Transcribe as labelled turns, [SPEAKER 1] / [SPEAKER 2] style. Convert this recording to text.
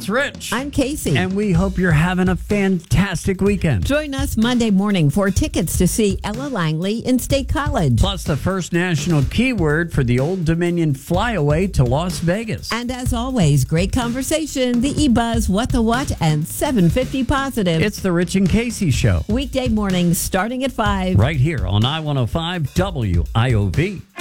[SPEAKER 1] It's Rich.
[SPEAKER 2] I'm Casey.
[SPEAKER 1] And we hope you're having a fantastic weekend.
[SPEAKER 2] Join us Monday morning for tickets to see Ella Langley in State College.
[SPEAKER 1] Plus the first national keyword for the Old Dominion flyaway to Las Vegas.
[SPEAKER 2] And as always, great conversation, the eBuzz, What the What, and 750 Positive.
[SPEAKER 1] It's the Rich and Casey Show.
[SPEAKER 2] Weekday mornings starting at 5.
[SPEAKER 1] Right here on I-105 WIOV.